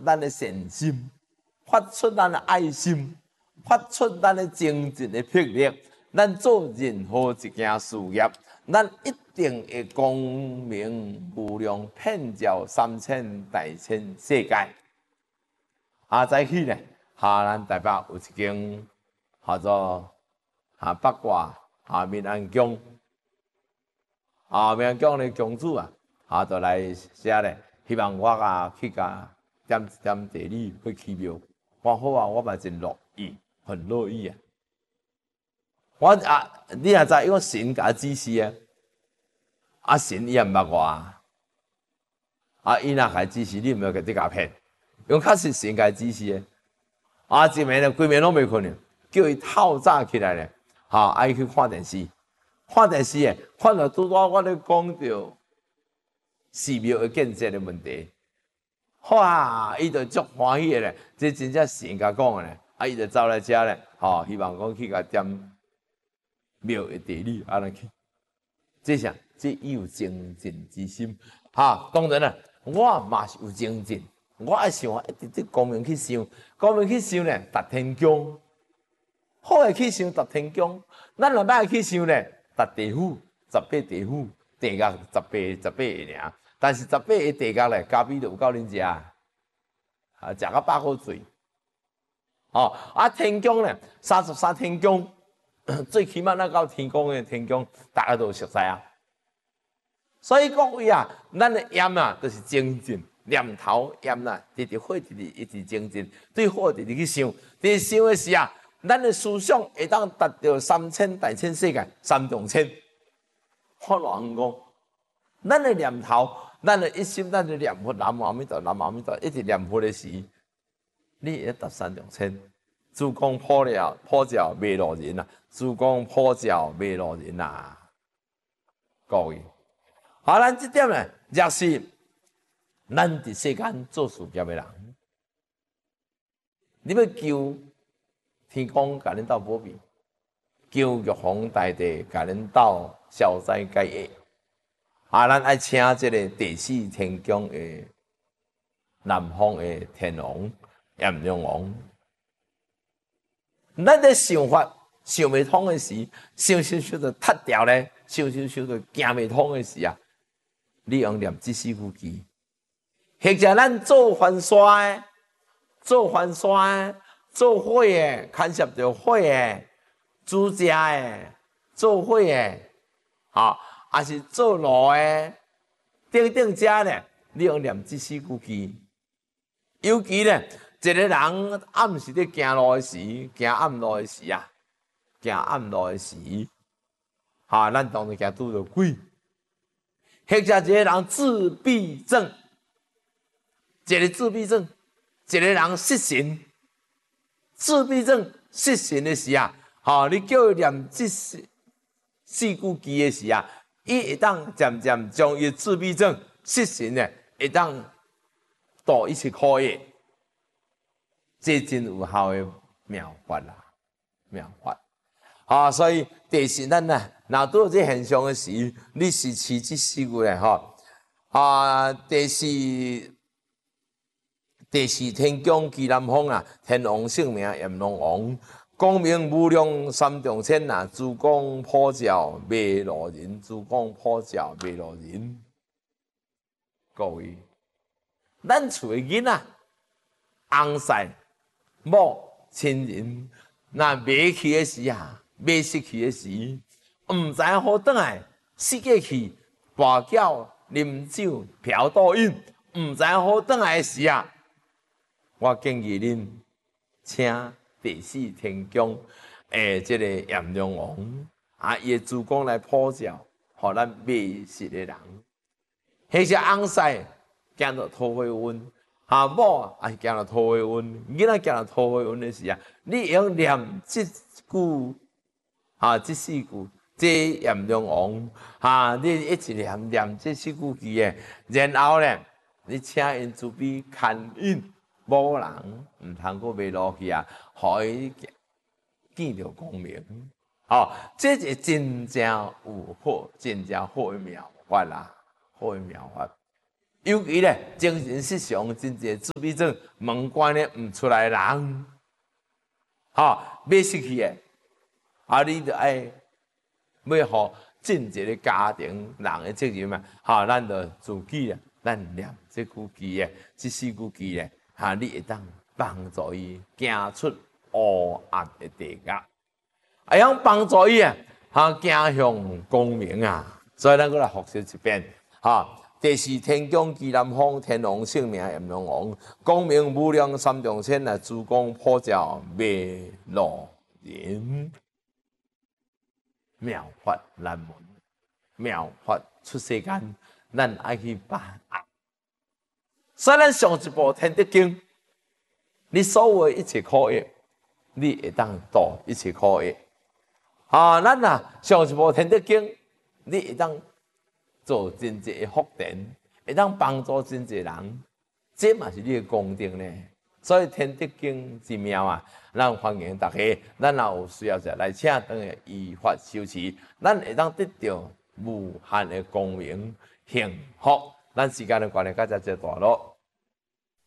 咱的善心，发出咱的爱心，发出咱的精进的魄力。咱做任何一件事业，咱一定会光明无量，遍照3000大千世界。早起呢，咱台北有一间叫做八卦闽安宫，闽安宫的宫主就来写咧，希望我去甲点一点地理去起庙。我好我嘛真乐意，很乐意啊！你也知，因为神甲指示神伊也毋捌我伊若甲指示，你毋要甲你甲骗，因为确实神甲指示的。一暝咧，规暝拢袂困，叫伊透早起来咧，爱去看电视，看电视诶，看到拄我咧讲到寺庙的建设的问题，伊就足欢喜的咧，这真正神甲讲的咧，伊就走来遮咧，希望讲去甲点庙的地理安尼去，这啥？这伊有精进之心，当然啦，我嘛是有精进。我爱想一直伫光明去想，光明去想咧，达天宫，好诶去想达天宫，咱若歹去想咧，达地府，18地府，地狱18个尔，但是18个地狱咧，咖啡就有够恁食，食到饱好醉。天宫咧，33天宫，最起码咱到天宫诶天宫，大家都熟悉啊。所以各位咱诶业就是精进。念头念直直火，直直一直精进，对好直直去想，直想的是咱的思想会当达到3000大千世界3重千。我老人讲，咱的念头，咱的一心，咱的念佛，南无阿弥陀，南无阿弥陀，一直念佛的时，你会达3重千。珠光普照未落人珠光普照未落人各位，咱这点呢，也是。咱伫世间做事业的人，你要求天公甲恁斗保庇，求玉皇大帝甲恁斗消灾解厄。咱爱请这个第4天宫的南方的天王炎龙王。咱的想法想袂通的时，想就塌掉咧，想就行袂通的时你用念这4句字。或者咱做番刷的，做火的，牵涉着火的，煮食的，做火的，还是做炉的，等遮咧，你用念这4句字。尤其咧，一个人暗时咧行路的时，行暗路的时，咱当然行拄着鬼。或者一个人自闭症。一个自闭症，一个人失神，自闭症失神的时你叫伊念这4句字的时伊会当渐渐将伊自闭症失神呢，会当度一切苦业，这真有效的妙法妙法。所以第4咱若拄这现象的时，你是持这4句咧第4天宫居南方天王姓名炎龙王，光明无量3重千珠光普照未落人，珠光普照未落人。各位，咱厝的囡仔，翁婿、某亲人，若买去的时买失去的时，毋知好转来，世界去跋筊、啉酒、嫖赌瘾，毋知好转来的时我建议恁请第4天宫这个炎龙王伊的珠光来普照，互咱迷失的人。或者翁婿行到桃花运，某也是行到桃花运，囡仔行到桃花运的时你用念这句这4句，这炎龙王你一直念这4句字的，然后咧，你请因慈悲牵引。无人毋通阁袂落去互伊见着光明。这是真正有好，真正好的妙法好的妙法。 尤其咧精神失常，真侪自闭症门关咧唔出来人，要失去诶，你着爱要互正一个家庭人诶责任嘛，咱着自己啊，咱念这句句诶，这四句句咧，你会当帮助伊行出黑暗诶地狱，会晓帮助伊啊，行向光明啊。所以咱过来复习一遍，第四天降基南风，天王性命炎龙王，光明无量三重天啊，珠光普照未落人。妙法难闻，妙法出世间，咱爱去把握。所以咱上一部《天德经》，你所有一切苦业，你会当度一切苦业。咱上一部《天德经》，你会当做真济的福田，会当帮助真济人，这嘛是你的功德呢。所以《天德经》之妙啊，咱欢迎大家，咱若有需要者来请当个依法修持，咱会当得到无限的光明幸福。咱时间的关系，到这大路。